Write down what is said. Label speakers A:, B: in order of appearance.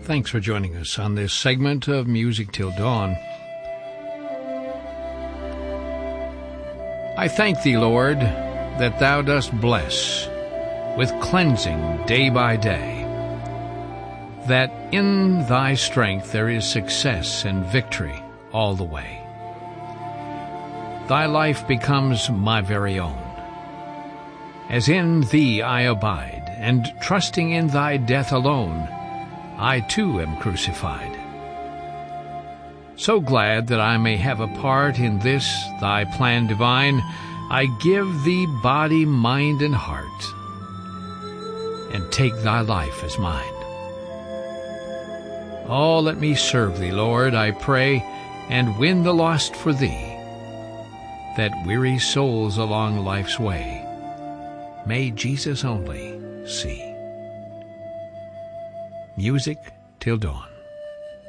A: Thanks for joining us on this segment of Music Till Dawn. I thank Thee, Lord, that Thou dost bless with cleansing day by day, that in Thy strength there is success and victory all the way. Thy life becomes my very own, as in Thee I abide, and trusting in Thy death alone, I too am crucified. So glad that I may have a part in this Thy plan divine, I give Thee body, mind, and heart, and take Thy life as mine. Oh, let me serve Thee, Lord, I pray, and win the lost for Thee, that weary souls along life's way may Jesus only see. Music Till Dawn.